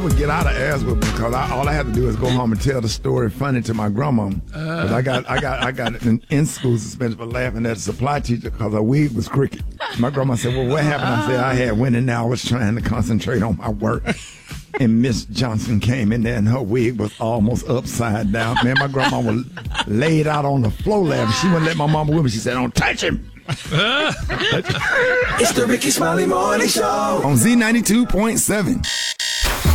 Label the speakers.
Speaker 1: would get out of ass with me because all I had to do is go home and tell the story funny to my grandma. But I got in school suspension for laughing at the supply teacher because her wig was crooked. My grandma said, "Well, what happened?" I said, "I had went in there. I was trying to concentrate on my work." And Miss Johnson came in there and her wig was almost upside down. Man, my grandma was laid out on the floor laughing. She wouldn't let my mama with me. She said, "Don't touch him."
Speaker 2: It's the Ricky Smiley Morning Show
Speaker 1: on Z92.7.